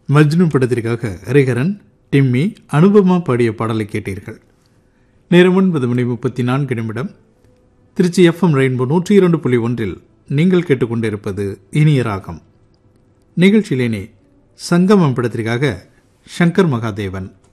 மஜ்னு படத்திற்காக ஹரிஹரன், டிம்மி, அனுபமா பாடிய பாடலை கேட்டீர்கள். நேரம் 9:34. திருச்சி எஃப்எம் ரெயின்போ 102.1 நீங்கள் கேட்டுக்கொண்டிருப்பது இனிய ராகம். நிகழ்ச்சியிலேனே சங்கமம் படத்திற்காக சங்கர் மகாதேவன்,